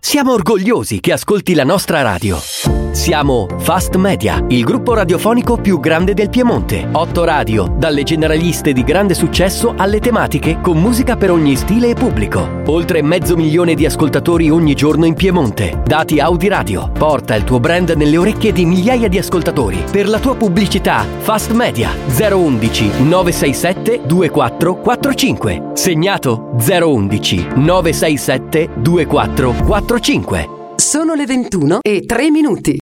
Siamo orgogliosi che ascolti la nostra radio. Siamo Fast Media, il gruppo radiofonico più grande del Piemonte. 8 radio, dalle generaliste di grande successo alle tematiche con musica per ogni stile e pubblico. Oltre 500.000 di ascoltatori ogni giorno in Piemonte. Dati Audi Radio. Porta il tuo brand nelle orecchie di migliaia di ascoltatori. Per la tua pubblicità, Fast Media 011 967 2445. Segnato 011 967 2445. Sono le 21:03.